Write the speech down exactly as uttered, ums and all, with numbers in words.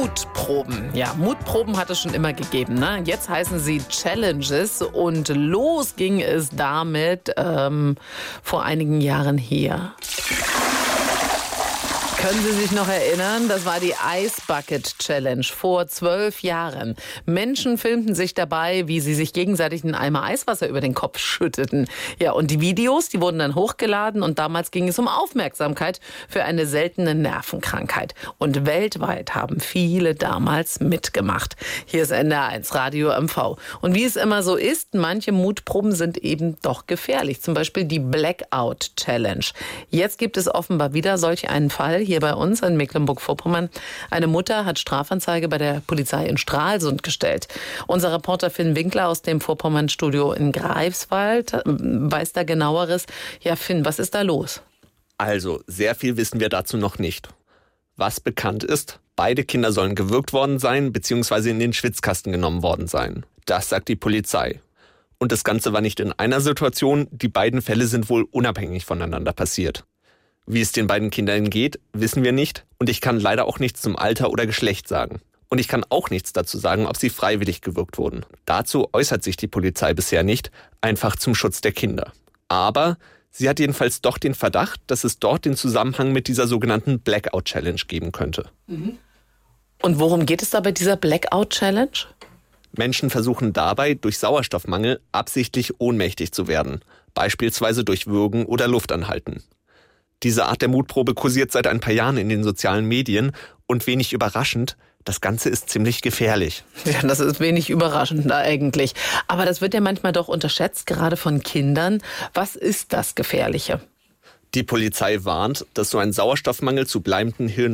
Mutproben. Ja, Mutproben hat es schon immer gegeben. Ne? Jetzt heißen sie Challenges und los ging es damit ähm, vor einigen Jahren hier. Können Sie sich noch erinnern? Das war die Ice Bucket Challenge vor zwölf Jahren. Menschen filmten sich dabei, wie sie sich gegenseitig einen Eimer Eiswasser über den Kopf schütteten. Ja, und die Videos, die wurden dann hochgeladen und damals ging es um Aufmerksamkeit für eine seltene Nervenkrankheit. Und weltweit haben viele damals mitgemacht. Hier ist N D R eins Radio M V. Und wie es immer so ist, manche Mutproben sind eben doch gefährlich. Zum Beispiel die Blackout Challenge. Jetzt gibt es offenbar wieder solch einen Fall hier bei uns in Mecklenburg-Vorpommern. Eine Mutter hat Strafanzeige bei der Polizei in Stralsund gestellt. Unser Reporter Finn Winkler aus dem Vorpommern-Studio in Greifswald weiß da Genaueres. Ja, Finn, was ist da los? Also, sehr viel wissen wir dazu noch nicht. Was bekannt ist, beide Kinder sollen gewürgt worden sein bzw. in den Schwitzkasten genommen worden sein. Das sagt die Polizei. Und das Ganze war nicht in einer Situation, die beiden Fälle sind wohl unabhängig voneinander passiert. Wie es den beiden Kindern geht, wissen wir nicht und ich kann leider auch nichts zum Alter oder Geschlecht sagen. Und ich kann auch nichts dazu sagen, ob sie freiwillig gewürgt wurden. Dazu äußert sich die Polizei bisher nicht, einfach zum Schutz der Kinder. Aber sie hat jedenfalls doch den Verdacht, dass es dort den Zusammenhang mit dieser sogenannten Blackout Challenge geben könnte. Und worum geht es da bei dieser Blackout Challenge? Menschen versuchen dabei, durch Sauerstoffmangel absichtlich ohnmächtig zu werden, beispielsweise durch Würgen oder Luftanhalten. Diese Art der Mutprobe kursiert seit ein paar Jahren in den sozialen Medien und wenig überraschend, das Ganze ist ziemlich gefährlich. Ja, das ist wenig überraschend eigentlich. Aber das wird ja manchmal doch unterschätzt, gerade von Kindern. Was ist das Gefährliche? Die Polizei warnt, dass so ein Sauerstoffmangel zu bleibenden Hirn